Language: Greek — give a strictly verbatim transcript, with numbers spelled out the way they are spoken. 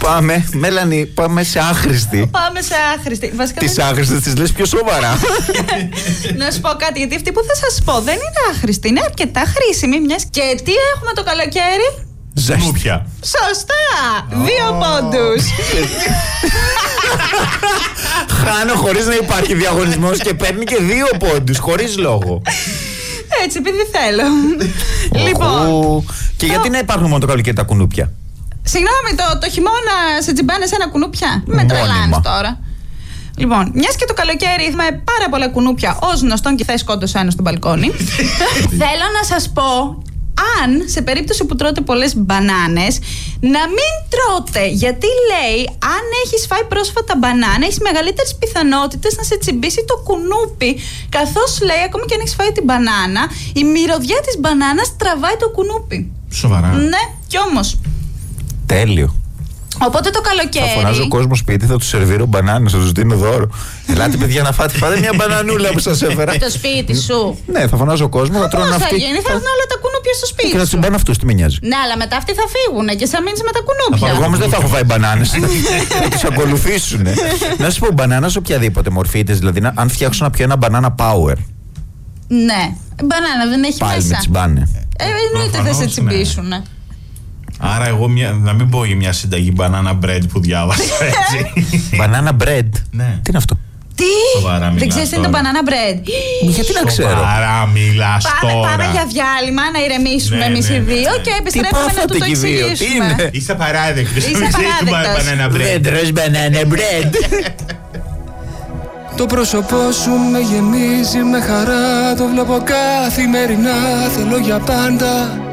Πάμε, Μέλανη, πάμε σε άχρηστη. Πάμε σε άχρηστη. Τις δεν... άχρηστες τις λες πιο σοβαρά. Να σου πω κάτι, γιατί αυτή που θα σας πω δεν είναι άχρηστη, είναι αρκετά χρήσιμη. Μιας... Και τι έχουμε το καλοκαίρι? Ζεστούπια. Σωστά! Oh. Δύο πόντους. Χάνω χωρίς να υπάρχει διαγωνισμός και παίρνει και δύο πόντους, χωρίς λόγο. Έτσι, επειδή θέλω. Λοιπόν. Και γιατί να υπάρχουν μόνο το καλοκαίρι τα κουνούπια? Συγγνώμη, το, το χειμώνα σε τσιμπάνε ένα κουνούπια. Με τρελάνεις τώρα. Λοιπόν, μιας και το καλοκαίρι έχουμε πάρα πολλά κουνούπια, ως γνωστόν, και θα σκόντωσα ένα στο μπαλκόνι. Θέλω να σας πω, αν σε περίπτωση που τρώτε πολλές μπανάνες, να μην τρώτε. Γιατί λέει, αν έχεις φάει πρόσφατα μπανάνα, έχεις μεγαλύτερες πιθανότητες να σε τσιμπήσει το κουνούπι. Καθώς λέει, ακόμη και αν έχεις φάει την μπανάνα, η μυρωδιά της μπανάνας τραβάει το κουνούπι. Σοβαρά? Ναι, κι όμως. Τέλειο. Οπότε το καλοκαίρι. Θα φωνάζω κόσμο σπίτι, θα του σερβίρω μπανάνες, θα του δίνω δώρο. Ελάτε, παιδιά, να φάτε. Φάτε μια μπανανούλα που σας έφερα. Στο σπίτι σου. Ναι, θα φωνάζω κόσμο, θα τρώνε αυτοί. Θα γίνει, θα έρθουν όλα τα κουνούπια στο σπίτι. Και θα τσιμπάνε αυτούς, τι με νοιάζει. Ναι, αλλά μετά αυτοί θα φύγουν και θα μείνει με τα κουνούπια. Εγώ όμως δεν θα έχω φάει μπανάνες. Θα τους ακολουθήσουν. Να σου πω, μπανάνα σε οποιαδήποτε μορφή της, δηλαδή αν φτιάξω να πιω ένα banana power. Ναι, μπανάνα δεν έχει μέσα. Πάλι με τσιμπάνε. Ε, εννοείται θα σε τσιμπήσουν. Άρα εγώ μια, να μην πω για μια συνταγή banana bread που διάβασα έτσι. Banana bread? Ναι. Τι είναι αυτό? Τι? Σοβαρά δεν ξέρεις τι είναι το banana bread? Γιατί να ξέρω? Σοβαρά μιλάς πάμε, τώρα. Πάμε για διάλειμμα να ηρεμήσουμε ναι, εμείς ναι, οι δύο ναι. Και επιστρέφουμε να του το εξηγήσουμε. Είσαι απαράδεκτος. Είσαι απαράδεκτος. Banana bread. Δεν τρως banana bread. Το πρόσωπό σου με γεμίζει με χαρά. Το βλέπω καθημερινά, θέλω για πάντα